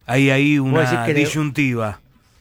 hay ahí una disyuntiva.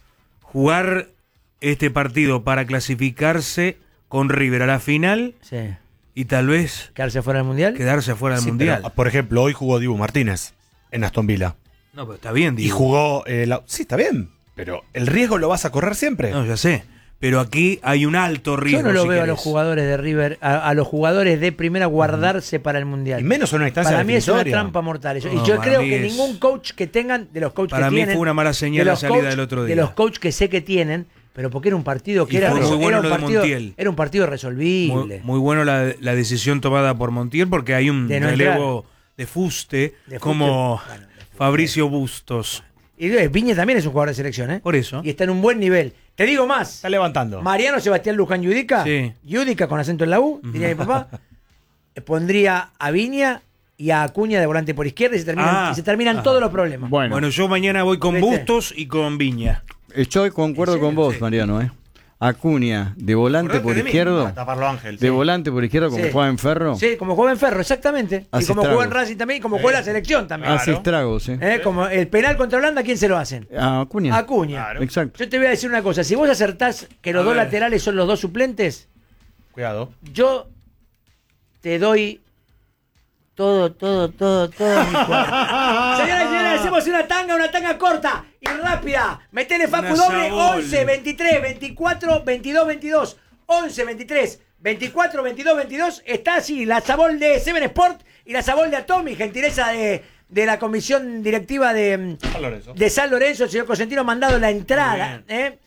Jugar este partido para clasificarse con River a la final y tal vez quedarse fuera del Mundial. Mundial. Pero, por ejemplo, hoy jugó Dibu Martínez en Aston Villa. No, pero está bien, Dibu. Y jugó... sí, está bien. Pero el riesgo lo vas a correr siempre. No, ya sé. Pero aquí hay un alto riesgo. Yo no lo veo a los jugadores de River, a los jugadores de primera guardarse para el Mundial. Y menos en una instancia para mí es una definitoria. trampa mortal. Y yo creo que ningún coach que tengan, de los coaches que tienen... Para mí fue una mala señal la salida del otro día. De los coaches que sé que tienen, pero porque era un partido que era muy bueno era un partido resolvible. Muy bueno la decisión tomada por Montiel, porque hay un relevo de fuste como Fabricio Bustos. Y Viña también es un jugador de selección, ¿eh? Por eso. Y está en un buen nivel. Te digo más. Está levantando. Mariano Sebastián Luján Yudica. Sí. Yudica con acento en la U, diría mi papá. Pondría a Viña y a Acuña de volante por izquierda y se terminan todos los problemas. Bueno, yo mañana voy con Bustos y con Viña. Yo concuerdo con vos, Mariano, Acuña, de volante por izquierdo. Taparlo, Ángel. De volante por izquierdo, como juega en Ferro. Sí, como juega en Ferro, exactamente. Hace y como estragos. juega en Racing también, y como juega en la selección también. Hace estragos, Como el penal contra Holanda, ¿quién se lo hacen? A Acuña. Acuña. Exacto. Yo te voy a decir una cosa. Si vos acertás que los dos laterales son los dos suplentes, cuidado. Yo te doy todo mi cuerpo. Señoras y señores, hacemos una tanga corta y rápida. Metele Facu doble 11, 23, 24, 22, 22. 11, 23, 24, 22, 22. Está así la sabol de Seven Sport y la sabol de Atomi, gentileza de la comisión directiva de San Lorenzo. El señor Cosentino ha mandado la entrada,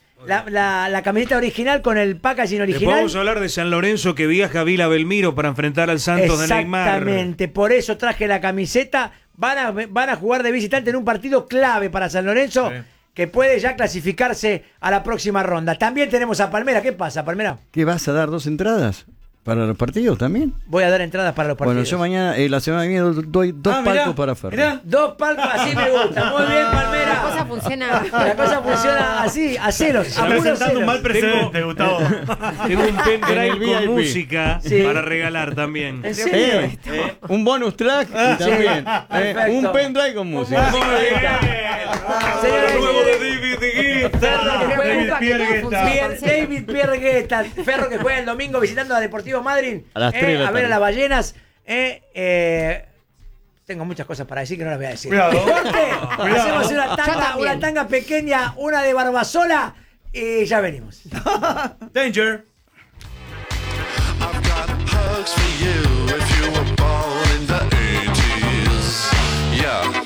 la camiseta original con el packaging original. Después vamos a hablar de San Lorenzo, que viaja a Vila Belmiro para enfrentar al Santos de Neymar. Exactamente, por eso traje la camiseta. Van a jugar de visitante en un partido clave para San Lorenzo, que puede ya clasificarse a la próxima ronda. También tenemos a Palmera. ¿Qué pasa, Palmera? ¿Qué vas a dar 2 entradas? ¿Para los partidos también? Voy a dar entradas para los partidos. Bueno, yo mañana, la semana que viene, doy 2 palcos para Ferro. Mirá, 2 palcos, así me gusta. Muy bien, Palmera. La cosa funciona. La cosa funciona así, a celos. Está presentando un mal precedente, Gustavo. Tengo un pendrive con música para regalar también. ¿En serio? Un bonus track y también. Un pendrive con música. Nuevo de David David Pierre Guetta, Ferro que juega el domingo visitando a Deportivo Madryn a las 3 de la a tarde. ver a las ballenas. Tengo muchas cosas para decir que no las voy a decir. Cuidado. Corte, hacemos una tanga pequeña, una de Barbasola y ya venimos. Danger. I've got hugs for you if you were born in the 80s. Yeah.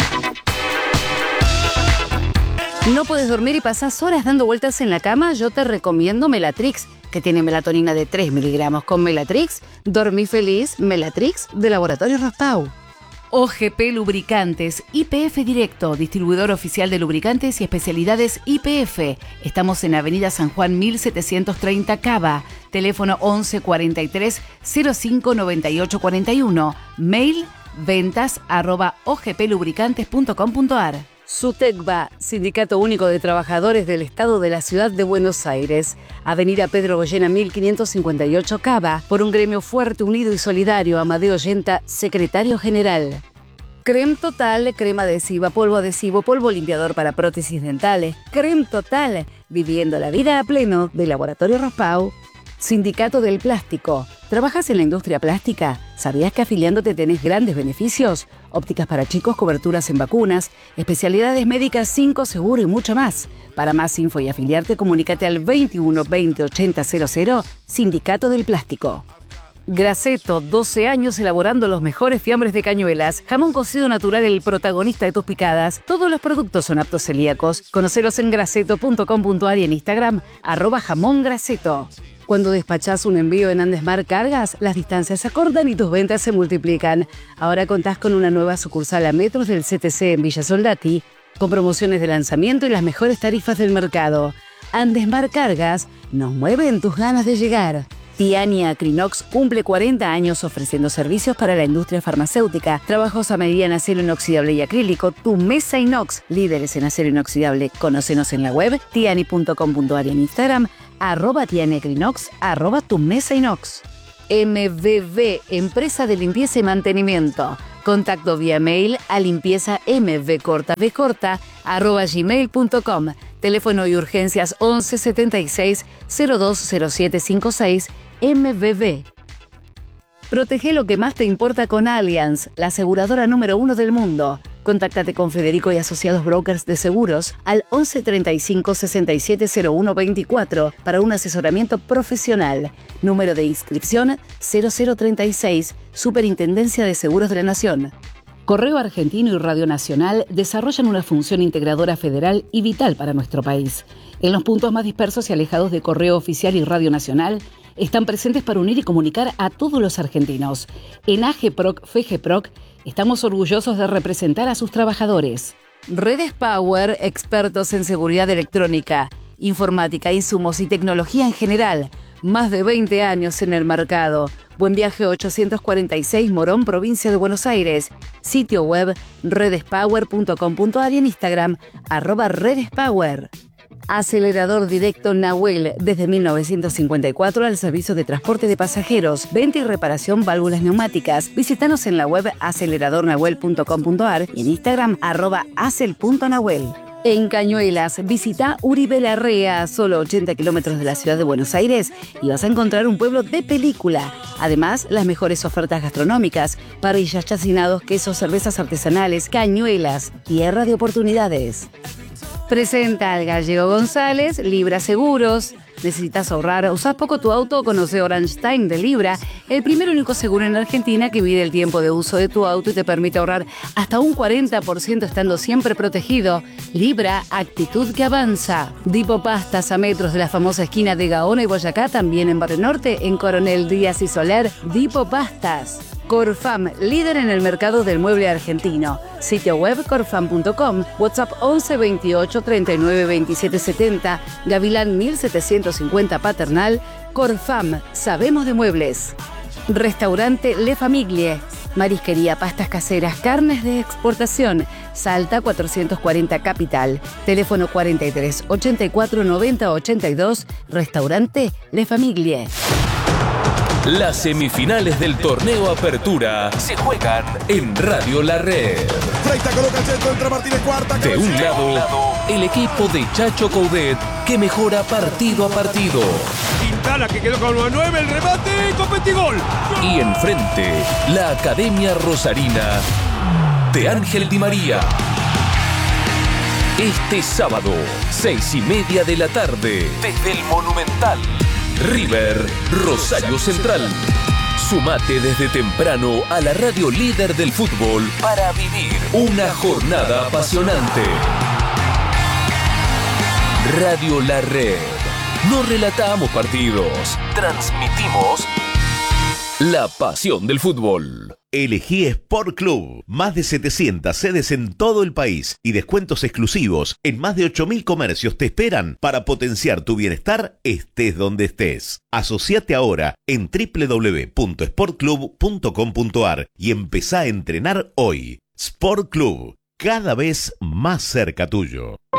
¿No puedes dormir y pasás horas dando vueltas en la cama? Yo te recomiendo Melatrix, que tiene melatonina de 3 miligramos. Con Melatrix, dormí feliz. Melatrix, de Laboratorio Raspau. OGP Lubricantes, YPF Directo, distribuidor oficial de lubricantes y especialidades YPF. Estamos en Avenida San Juan 1730 Cava. Teléfono 11 43 05 98 41. Mail ventas@ogplubricantes.com.ar. SUTECBA, Sindicato Único de Trabajadores del Estado de la Ciudad de Buenos Aires. Avenida Pedro Goyena 1558 Cava. Por un gremio fuerte, unido y solidario. Amadeo Yenta, Secretario General. Creme Total, crema adhesiva, polvo limpiador para prótesis dentales. Creme Total, viviendo la vida a pleno, de Laboratorio Raspau. Sindicato del Plástico. ¿Trabajas en la industria plástica? ¿Sabías que afiliándote tenés grandes beneficios? Ópticas para chicos, coberturas en vacunas, especialidades médicas 5 seguro y mucho más. Para más info y afiliarte, comunícate al 21 20 80 00, Sindicato del Plástico. Graceto, 12 años elaborando los mejores fiambres de Cañuelas. Jamón cocido natural, el protagonista de tus picadas. Todos los productos son aptos celíacos. Conocelos en graceto.com.ar y en Instagram, @jamongraceto. Cuando despachás un envío en Andesmar Cargas, las distancias se acortan y tus ventas se multiplican. Ahora contás con una nueva sucursal a metros del CTC en Villa Soldati, con promociones de lanzamiento y las mejores tarifas del mercado. Andesmar Cargas, nos mueven tus ganas de llegar. Tiani Acrinox cumple 40 años ofreciendo servicios para la industria farmacéutica, trabajos a medida en acero inoxidable y acrílico, tu mesa inox, líderes en acero inoxidable. Conócenos en la web, tiani.com.ar y en Instagram, @tianiacrinox, @tu mesa inox. MBB, empresa de limpieza y mantenimiento. Contacto vía mail a limpiezamvcorta@gmail.com. Teléfono y urgencias 11 76 020756 MBB. Protege lo que más te importa con Allianz, la aseguradora número 1 del mundo. Contáctate con Federico y Asociados Brokers de Seguros al 11 35 67 01 24 para un asesoramiento profesional. Número de inscripción 0036, Superintendencia de Seguros de la Nación. Correo Argentino y Radio Nacional desarrollan una función integradora federal y vital para nuestro país. En los puntos más dispersos y alejados de Correo Oficial y Radio Nacional, están presentes para unir y comunicar a todos los argentinos. En AGPROC, FGPROC, estamos orgullosos de representar a sus trabajadores. Redes Power, expertos en seguridad electrónica, informática, insumos y tecnología en general. Más de 20 años en el mercado. Buen Viaje 846, Morón, provincia de Buenos Aires. Sitio web redespower.com.ar y en Instagram @redespower. Acelerador directo Nahuel, desde 1954 al servicio de transporte de pasajeros, venta y reparación válvulas neumáticas. Visítanos en la web aceleradornahuel.com.ar y en Instagram @acel.nahuel. En Cañuelas, visita Uribe Larrea, solo 80 kilómetros de la ciudad de Buenos Aires, y vas a encontrar un pueblo de película. Además, las mejores ofertas gastronómicas, parrillas, chacinados, quesos, cervezas artesanales. Cañuelas, tierra de oportunidades. Presenta al Gallego González, Libra Seguros. ¿Necesitas ahorrar? ¿Usás poco tu auto? Conoce Orange Time de Libra, el primer y único seguro en Argentina que mide el tiempo de uso de tu auto y te permite ahorrar hasta un 40% estando siempre protegido. Libra, actitud que avanza. Dipo Pastas, a metros de la famosa esquina de Gaona y Boyacá, también en Barrio Norte, en Coronel Díaz y Soler. Dipo Pastas. Corfam, líder en el mercado del mueble argentino. Sitio web corfam.com, WhatsApp 11 28 39 27 70, Gavilán 1750 Paternal. Corfam, sabemos de muebles. Restaurante Le Famiglie, marisquería, pastas caseras, carnes de exportación. Salta 440 Capital. Teléfono 43 84 90 82. Restaurante Le Famiglie. Las semifinales del torneo Apertura se juegan en Radio La Red. Freita coloca el centro, entra Martínez, cuarta. De un lado, el equipo de Chacho Coudet, que mejora partido a partido. Quintana, que quedó con 9, el remate, Copetigol. Y enfrente, la Academia Rosarina de Ángel Di María. Este sábado, 6:30 de la tarde, desde el Monumental. River, Rosario Central. Sumate desde temprano a la radio líder del fútbol para vivir una jornada apasionante. Radio La Red. No relatamos partidos, transmitimos la pasión del fútbol. Elegí Sport Club. Más de 700 sedes en todo el país y descuentos exclusivos en más de 8.000 comercios te esperan para potenciar tu bienestar estés donde estés. Asociate ahora en www.sportclub.com.ar y empezá a entrenar hoy. Sport Club, cada vez más cerca tuyo.